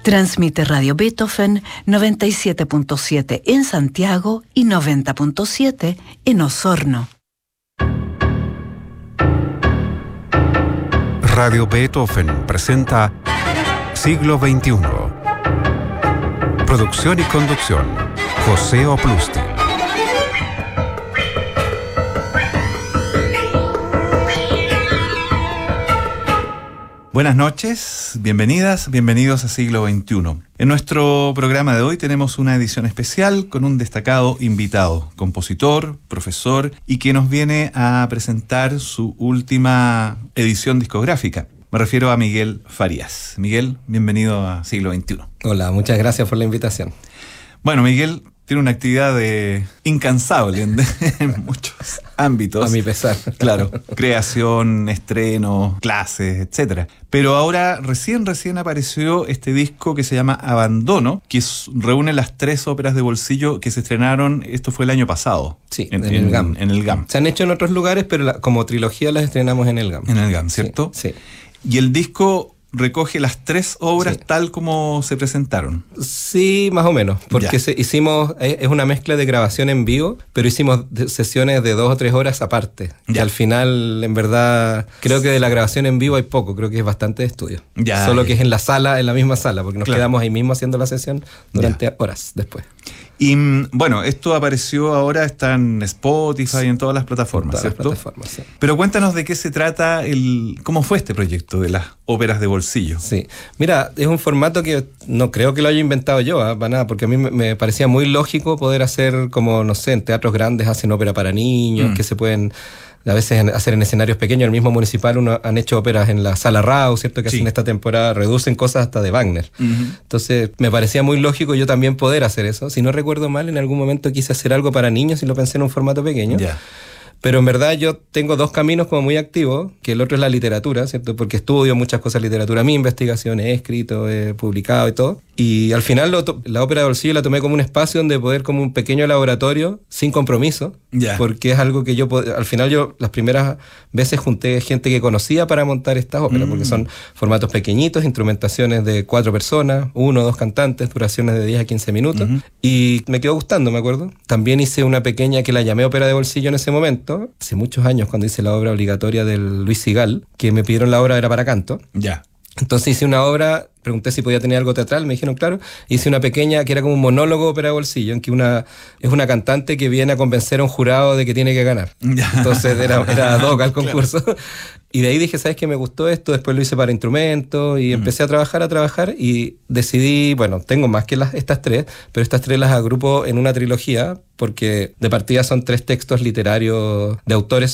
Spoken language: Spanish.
Transmite Radio Beethoven 97.7 en Santiago y 90.7 en Osorno. Radio Beethoven presenta Siglo XXI. Producción y conducción, José Oplustil. Buenas noches, bienvenidas, bienvenidos a Siglo XXI. En nuestro programa de hoy tenemos una edición especial con un destacado invitado, compositor, profesor y que nos viene a presentar su última edición discográfica. Me refiero a Miguel Farías. Miguel, bienvenido a Siglo XXI. Hola, muchas gracias por la invitación. Bueno, Miguel tiene una actividad incansable en muchos ámbitos. A mi pesar. Claro, creación, estreno, clases, etcétera. Pero ahora recién apareció este disco que se llama Abandono, que reúne las 3 óperas de bolsillo que se estrenaron, esto fue el año pasado. Sí, en el GAM. En el GAM. Se han hecho en otros lugares, pero como trilogía las estrenamos en el GAM. En el GAM, ¿cierto? Sí. Y el disco recoge las 3 obras tal como se presentaron. Sí, más o menos, porque hicimos, es una mezcla de grabación en vivo, pero hicimos sesiones de 2 o 3 horas aparte. Y al final, en verdad, creo que de la grabación en vivo hay poco, creo que es bastante de estudio. Solo que es en la sala, en la misma sala, porque nos quedamos ahí mismo haciendo la sesión durante horas después. Y bueno, esto apareció ahora, está en Spotify y en todas las plataformas, ¿cierto? Las plataformas, sí. Pero cuéntanos de qué se trata, cómo fue este proyecto de las óperas de bolsillo. Sí, mira, es un formato que no creo que lo haya inventado yo, para nada, porque a mí me parecía muy lógico poder hacer como, no sé, en teatros grandes hacen ópera para niños, que se pueden a veces hacer en escenarios pequeños. El mismo municipal han hecho óperas en la Sala Rao, ¿cierto? Que hacen esta temporada, reducen cosas hasta de Wagner. Entonces me parecía muy lógico yo también poder hacer eso. Si no recuerdo mal, en algún momento quise hacer algo para niños y lo pensé en un formato pequeño. Pero en verdad yo tengo 2 caminos como muy activos, que el otro es la literatura, ¿cierto? Porque estudio muchas cosas de literatura, mi investigación, he escrito, he publicado y todo. Y al final la ópera de bolsillo la tomé como un espacio donde poder como un pequeño laboratorio sin compromiso, porque es algo que al final las primeras veces junté gente que conocía para montar estas óperas, porque son formatos pequeñitos, instrumentaciones de 4 personas, 1 o 2 cantantes, duraciones de 10 a 15 minutos, y me quedó gustando, me acuerdo. También hice una pequeña que la llamé ópera de bolsillo en ese momento, hace muchos años, cuando hice la obra obligatoria del Luis Sigal, que me pidieron la obra era para canto. Entonces hice una obra, pregunté si podía tener algo teatral, me dijeron claro, hice una pequeña que era como un monólogo ópera de bolsillo, en que es una cantante que viene a convencer a un jurado de que tiene que ganar. Entonces era ad hoc al concurso. Y de ahí dije, ¿sabes qué? Me gustó esto, después lo hice para instrumentos y empecé a trabajar y decidí, bueno, tengo más que estas 3, pero estas 3 las agrupo en una trilogía porque de partida son 3 textos literarios de autores